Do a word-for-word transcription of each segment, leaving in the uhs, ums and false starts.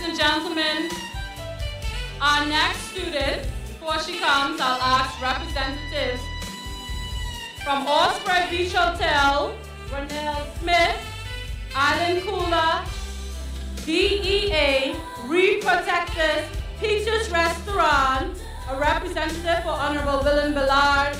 and gentlemen, our next student, before she comes, I'll ask representatives from Osprey Beach Hotel, Ronell Smith, Island Cooler, D E A, Reef Protectors, Peaches Restaurant, a representative for Honorable Willen Ballard,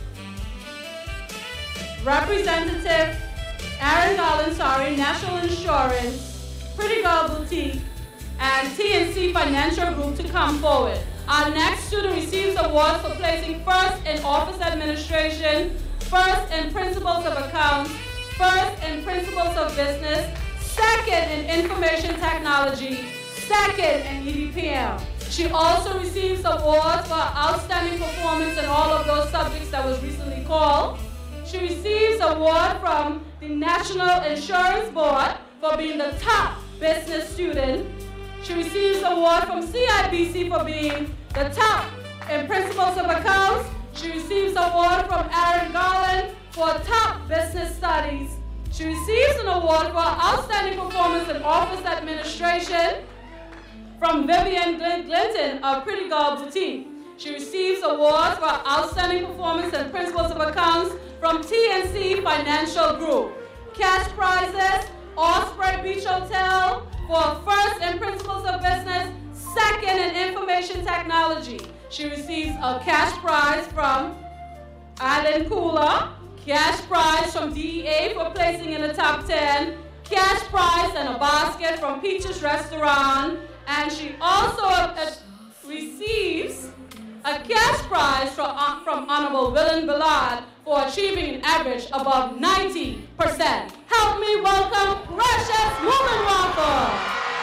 Representative Aaron Garland, sorry, National Insurance, Pretty Girl Boutique, and T N C Financial Group to come forward. Our next student receives awards for placing first in office administration, first in principles of accounts, first in principles of business, second in information technology, second in E D P M. She also receives awards for outstanding performance in all of those subjects that was recently called. She receives award from the National Insurance Board for being the top business student. She receives award from C I B C for being the top in principles of accounts. She receives award from Aaron Garland for top business studies. She receives an award for outstanding performance in office administration from Vivian Glinton of Pretty Girl Boutique. She receives awards for outstanding performance in principles of accounts from T N C Financial Group. Cash prizes, Osprey Beach Hotel for first in principles of business, second in information technology. She receives a cash prize from Island Cooler, cash prize from D E A for placing in the top ten, cash prize and a basket from Peaches Restaurant, and she also uh, receives a cash prize from, uh, from Honorable Willen Ballard for achieving an average above ninety percent. Help me welcome Precious Woman Waffle.